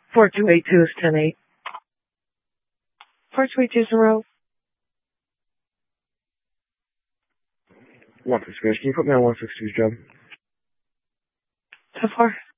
4282 is 10-8. 4220. 162, can you put me on 162's job? 10-4.